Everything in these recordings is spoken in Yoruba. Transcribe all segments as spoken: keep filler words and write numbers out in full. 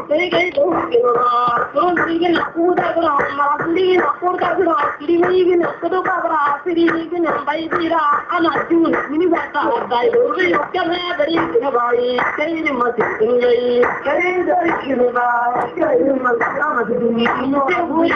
they get to don't begin a food of Marley, a food of rock, leaving a photo of a city, even a baby, I'm not doing many what I do. You can have it in the body, say you must in the say the universe, you must come to me, you know, who is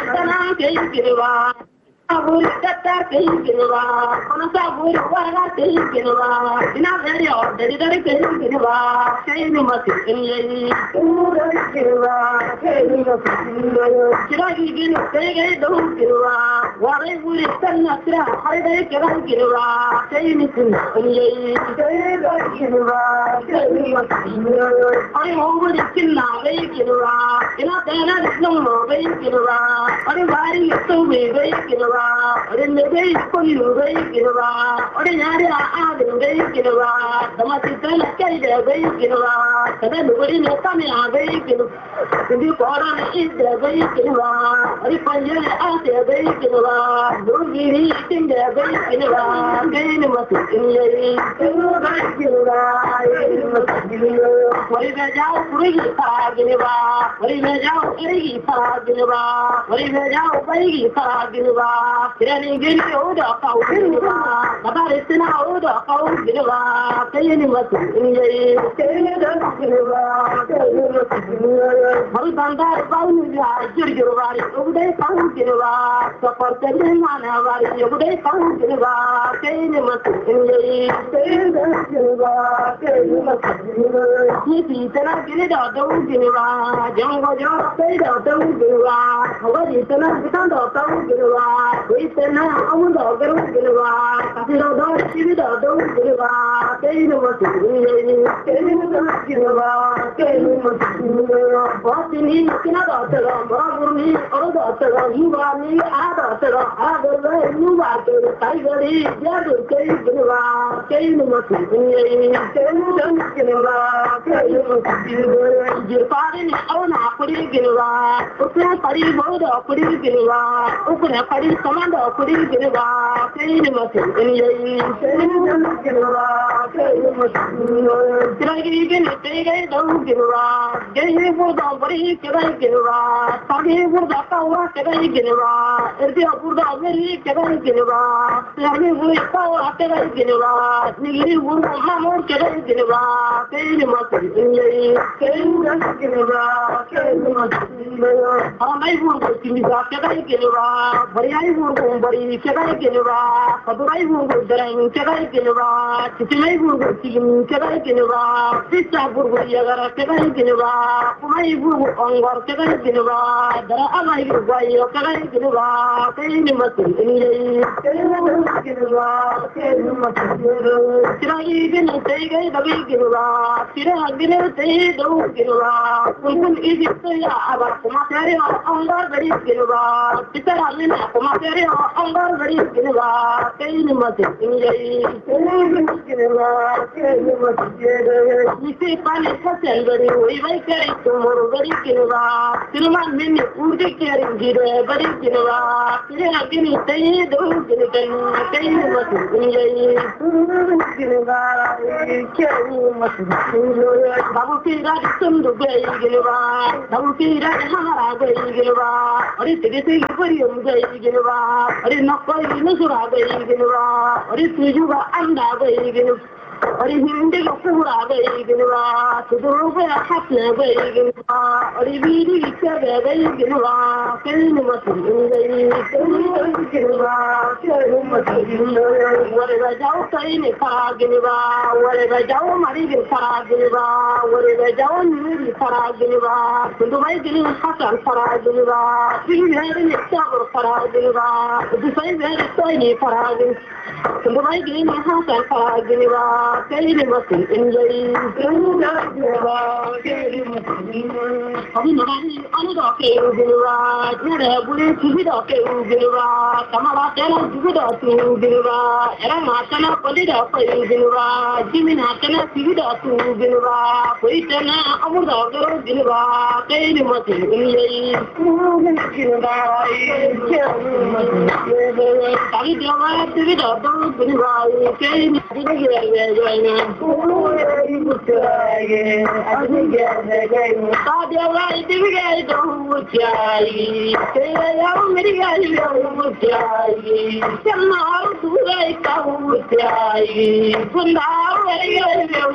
the name. Abur kata kehidupan, kono sabur warga kehidupan. Ina dari orang dari dari kehidupan, saya ini masih ini. Dari kehidupan, saya ini masih ini. Kira gini, saya gini dulu kehidupan. Warai buri tanah kira, hari dari kira kehidupan, saya ini ini. Saya dari kehidupan, saya ini masih ini. Hari mau buri kena dari kehidupan, ina tanah semua dari kehidupan. Hari hari itu dari kehidupan. Orang negeri pun lebih kira, orang nyari ada lebih kira, sama kita nak cari lebih kira, kadang negeri nak kami lebih kira, jadi orang itu lebih kira, orang panjang ada lebih kira, duri tinggi lebih kira, ini masuk ini, lebih kira, ini masuk ini, orang jauh pergi pagi ni bah, orang jauh pergi pagi ni bah, orang jauh pergi pagi ni bah. Kirani gini udah kau gila, kabar istina udah kau gila, kaya ni masuk ini jadi, kaya dah gila, kaya masuk ini. Hari bandar bau ni jujur jurwari, udah kau gila, seperti mana wari, udah kau gila, kaya ni masuk ini jadi, kaya dah gila, kaya masuk ini. Ni kita gini dah tahu gila, jangan jauh kaya dah tahu gila, kalau di sana kita dah tahu gila. Itena amu dah kerja gila, kasi dah dah sini dah dah gila, kaya ni masih ini, kaya ni dah gila, kaya ni masih ini. Waktu ni kita dah terang, berabur ni orang dah terang, yuwa ni ada terang, ada lagi yuwa tu, kaya gini dia tu kaya gila, kaya ni masih ini, kaya ni dah gila, kaya ni masih ini. Jepara ni awak nak pergi gila, ukra pergi bawa dah pergi gila, ukra pergi sama dah pergi gila, kaya ni masih ini, kaya ni dah gila, kaya ni masih ini. Kira gini gini kaya dah gila, kaya pun dah pergi kaya gila, pagi pun dah kau kaya gila, erti pun dah beri kaya gila, lagi pun kau kaya gila, ni pun mamu kaya gila, kaya ni masih ini, kaya ni dah gila, kaya ni masih ini. Ramai pun tinggal kaya gila, beriai pun beri kaya gila, kadurai pun dereng kaya gila, cincai pun tim kaya gila, sisa pun beriaga kaya gila, kumai pun anggar kaya gila, darah amai pun bayi kaya gila, kaya ni masih ini, kaya ni dah gila, kaya ni masih ini. Kira gini kaya dah gila, kira gini kaya dah gila, mungkin ini saya abang kumasari anggar beri gila, kita ni nak kumasari anggar beri gila, kaya ni masih ini, kaya ni gila, kaya ni masih ini. Isi paling hasil beri, ibai kaya tumor beri gila, firman mini urut kaya gila beri gila, kira gini kaya dah gila, kaya ni masih ini, gila, kaya ni masih ini. Babu kira disundu beri gila, babu kira mahara beri gila, hari tiga tiga beri beri gila, hari nak beri nusura beri gila, hari tujuh anda beri gila. Hari hindi ko pura beri gila, tujuh kaya hafle beri gila, hari biri kaya beri gila, kaya ni masih ini, kaya ni gila, kaya ni masih ini. Wale bajau kaya ni farag gila, wale bajau mari gila farag gila, wale bajau ni farag gila, tundu mai gila hasan farag gila, biri hari ni sabur farag gila, dusai hari toy ni farag gila, tundu mai gila hasan farag gila. Kaya ni masih ini, kaya ni dah gila, kaya ni masih ini. Abi nari anu dah kaya gila, nari boleh cuci dah kaya gila, kamera jalan juga dah tu gila, era macam apa dia dah kaya gila, jimin macam apa dia dah tu gila, koi cina amur dah kaya gila, kaya ni masih ini, kaya ni gila, kaya ni masih ini. Tapi dia macam dia dah tu gila, kaya ni dia gila. bejoyna kuway butaye adiga bejoyna tadia wai diga do butaye kaya ya meriga do butaye samar durai ka butaye kunda wai do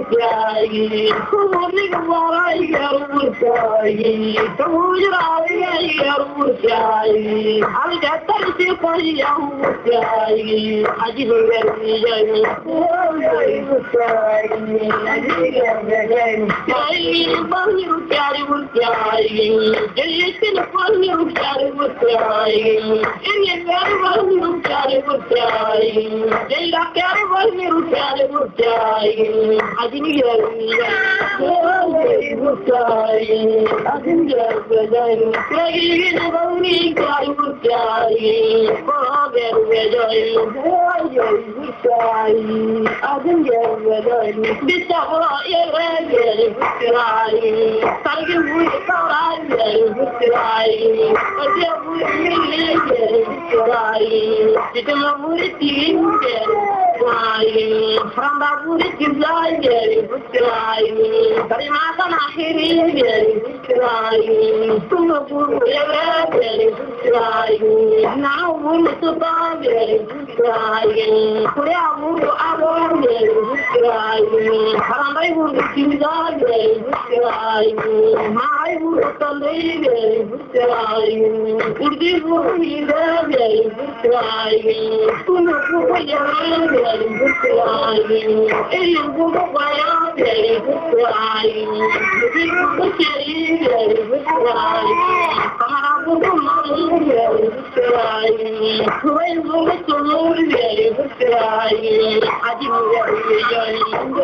butaye kumni gwarai do butaye tujra do butaye al jatar se koi ya butaye aji bejoyna kuway butaye adiga bejoyna jai bani rutyari rutyari jai sin bani rutyari rutyari inye bani rutyari rutyari jai rakyari bani rutyari rutyari adini yariya kuway butaye adiga bejoyna jai bani rutyari rutyari kuway bejoyna kuway butaye adiga bejoyna bisabra yere butaye sargi bui saurai yere butaye adia bui mille yere butaye jitma bui tin yere butaye franda bui tizai yere butaye karimata nahiri yere butaye tumu bui yere butaye now bui suta yere butaye kuya bui abo yere butaye harandai bui tizai yere butaye mai bui tandai yere butaye urdi bui yere butaye tumu bui yere butaye eli bui baya yere butaye urdi bui yere butaye kamara bui mari yere butaye kuwai bui tulu yere butaye aji bui yere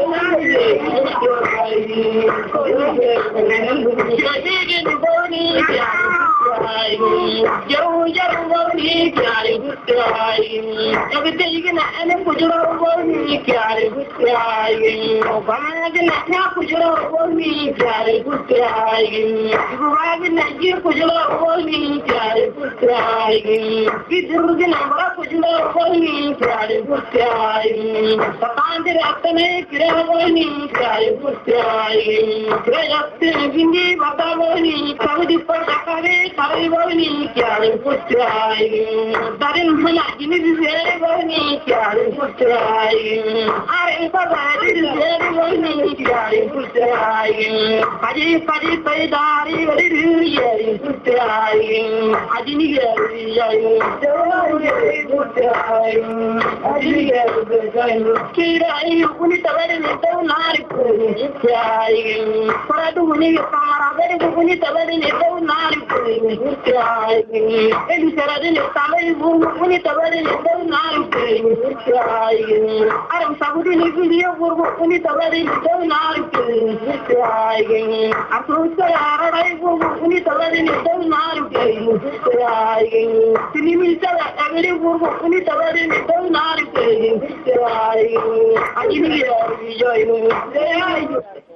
Yo, yo, boni kyari butaye, abite igna ane kujuro boni kyari butaye, obama gna na kujuro boni kyari butaye, buwa gna ji kujuro boni kyari butaye, kidur gna mara kujuro boni kyari butaye, sakandre apne kire boni kyari butaye, kire gindi bata boni kavdi pakare kare boni kyari butaye, darin hana gini zere boni kyari butaye, are bagari zere boni kyari butaye, kaji kaji paidari gari yeri butaye, ajini yeri yeri yeri butaye, ajini yeri butaye, kira ayu kuni tabari neto nari kuni butaye, paradu kuni kamara beri kuni tabari neto nari kuni butaye, eli sarade netamai kuni tabari neto nari kuni butaye, aram sabudi ni video kuni tabari neto nari kuni butaye, asu sayara kuni tabari neto nari kuni butaye, sinimi sara abiri kuni tabari neto nari kuni butaye, ajini yeri yeri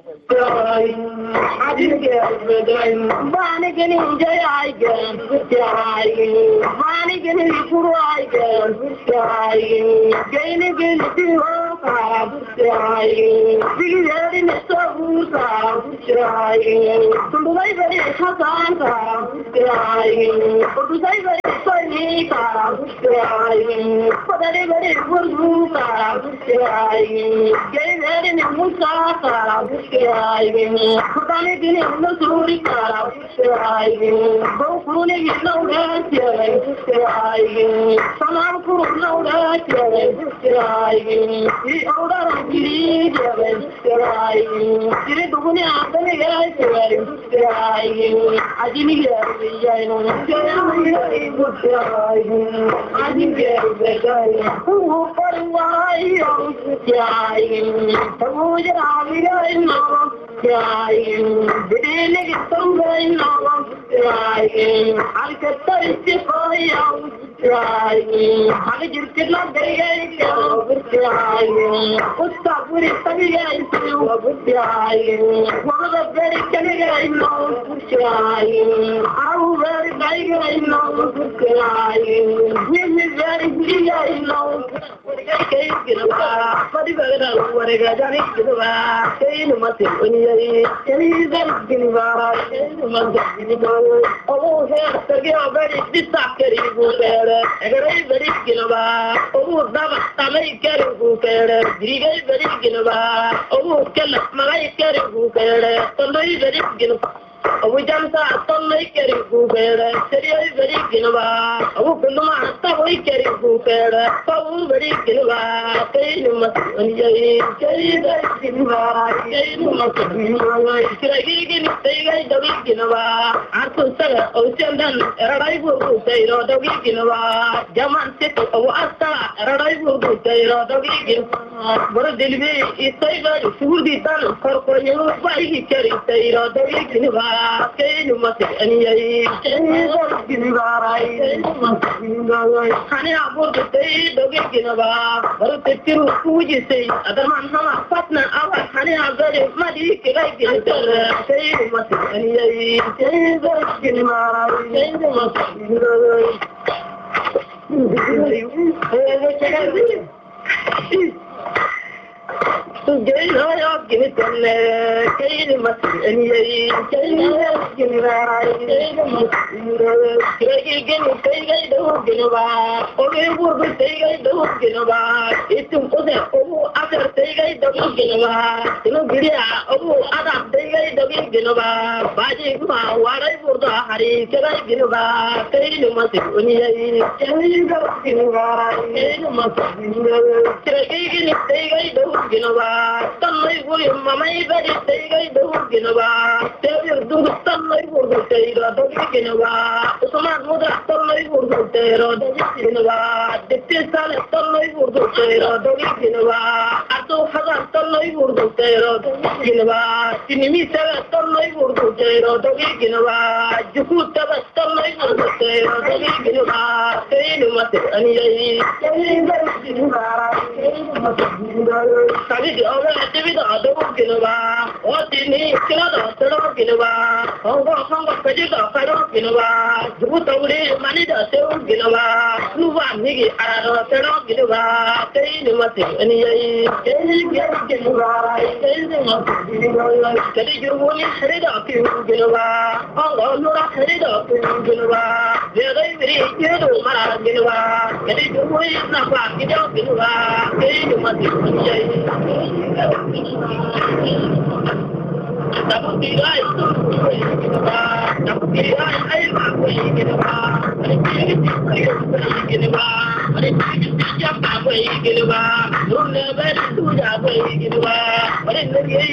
Vani gini jai gan butaye, vani gini purwai gan butaye, gini gini tiwa ka butaye, bigari ne sabu ka butaye, tundai bari hasan ka butaye, tundai bari sani ka butaye, padari bari burdu ka butaye, gini ne musa ka butaye. Kutane dine nusuri kara butaye, bokune gitlaura tere butaye, salam kuru laura tere butaye, iri aura giri tere butaye, iri dugune adane tere tere butaye, ajini yeri yeri yeri butaye, ajini yeri yeri, hu parwai butaye, tamu jara yeri na. Bidene gitongai nawa butaye, alkatar sifai au butaye, hali jirkila gaya kya butaye, usta puri tabi gaya kya butaye, wada beri kani gaya nawa butaye, au beri gaya I know I am very free. I know what I can't get about. But if I don't what I got, I get about. Say no matter when you are very getting about. Oh, here, the girl very distracted. I got a very skin about. Oh, Dava, I may carry who care. Very skin about. Oh, Kella, my carry who care. Somebody very skin about. We jump out on the carry who bear, Seria very Ginova, open the master, we carry who bear, so very Ginova, pay you must carry the Ginova, pay you must be the Ginova, Arthur Seller, Ocean, Eradai will say, or the Ginova, Jaman City, or Asta, Eradai will say, or the Ginova, but a delivery is safer, should be done for you, why he carries say, or the Ginova. Okay, you must any honey about the day, the weekend about, but the two who you say, other man, how partner, our honey, are very muddy, like it. Say, you must any to get out, give it on the Kay must be any Kay, give it again, say, don't get about. Okay, what we say, don't get about. It's to put it over after say, don't get about. You know, Gidia, oh, Adam, say, don't get about. Bajik, what I would hurry, can I get about? Kay must be any Kay, don't get about. Kay must be Kay, don't get about. Suddenly, William, Mamma, very say, don't get about. Tell you, do suddenly, would say, don't get about. Someone would have suddenly would say, don't get about. The sister suddenly would say, don't get about. I don't have suddenly would say, don't get about. In me, suddenly would say, don't get about. You could have a suddenly would say, don't get about. Say, no matter any day. David, I don't get about what you need, cannot get about. Hong Kong, President, I don't get about. You put away money that they don't get about. You want me, I don't get about. Say, you must have any day. Get about. Say, you want to head up, you get about. Hong Kong, you're not headed up, you get about. They're very good, man, get about. Get it away, not back, you don't get about. Say, you must have any day. That would be right. That would be right. I am going to get about. But it's going to get about. But it's going to jump away, get about. Don't never do that way, get about. But in the game,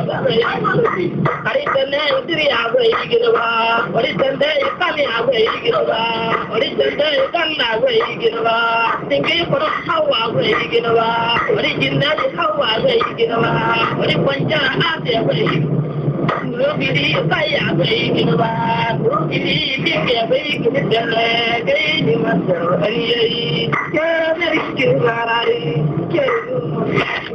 I didn't know three away, get about. But it's a day coming away, get about. But it's a day coming away, get about. Thinking for how away, get about. But it's in that how away, get about. But it's one jar out there, look at the fire, baby, look at the baby, look at the baby, myself, and yeah, very good,